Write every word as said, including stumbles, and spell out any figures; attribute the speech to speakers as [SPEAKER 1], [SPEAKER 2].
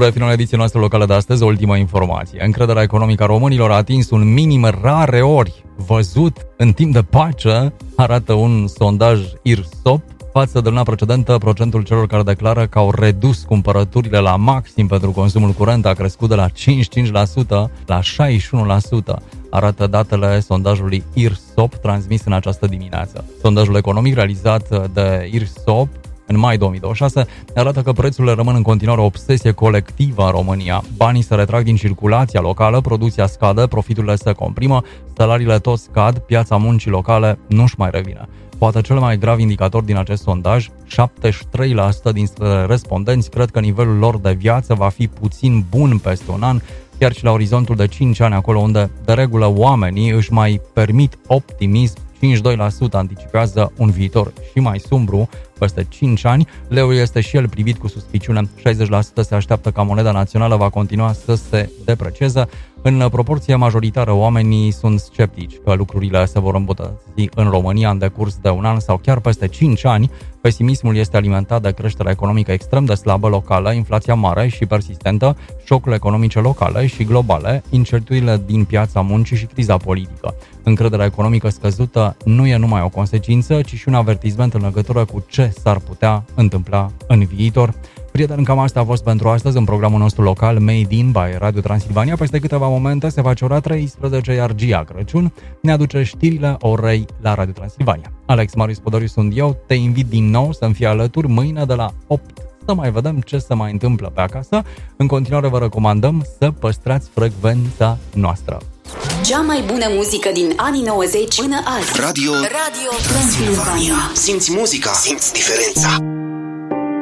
[SPEAKER 1] Spre finalul ediției noastre locale de astăzi, o ultimă informație. Încrederea economică a românilor a atins un minim rare ori văzut în timp de pace, arată un sondaj I R S O P. Față de luna precedentă, procentul celor care declară că au redus cumpărăturile la maxim pentru consumul curent a crescut de la cincizeci și cinci la sută la șaizeci și unu la sută, arată datele sondajului I R S O P transmis în această dimineață. Sondajul economic realizat de I R S O P în mai două mii douăzeci și șase arată că prețurile rămân în continuare o obsesie colectivă în România. Banii se retrag din circulația locală, producția scade, profiturile se comprimă, salariile tot scad, piața muncii locale nu-și mai revine. Poate cel mai grav indicator din acest sondaj, șaptezeci și trei la sută dintre respondenți cred că nivelul lor de viață va fi puțin bun peste un an, chiar și la orizontul de cinci ani, acolo unde de regulă oamenii își mai permit optimism. cincizeci și doi la sută anticipează un viitor și mai sumbru peste cinci ani. Leul este și el privit cu suspiciune. șaizeci la sută se așteaptă ca moneda națională va continua să se deprecieze. În proporție majoritară, oamenii sunt sceptici că lucrurile se vor îmbunătăți în România în decurs de un an sau chiar peste cinci ani. Pesimismul este alimentat de creșterea economică extrem de slabă locală, inflația mare și persistentă, șocurile economice locale și globale, incertitudinile din piața muncii și criza politică. Încrederea economică scăzută nu e numai o consecință, ci și un avertisment în legătură cu ce s-ar putea întâmpla în viitor. Prieteni, cam asta a fost pentru astăzi în programul nostru local Made in by Radio Transilvania. Peste câteva momente se face ora treisprezece, iar Gia Crăciun ne aduce știrile orei la Radio Transilvania. Alex Marius Podoriu sunt eu, te invit din nou să-mi fii alături mâine de la opt să mai vedem ce se mai întâmplă pe acasă. În continuare vă recomandăm să păstrați frecvența noastră.
[SPEAKER 2] Cea mai bună muzică din anii nouăzeci până azi.
[SPEAKER 3] Radio, Radio Transilvania. Simți muzica, simți diferența.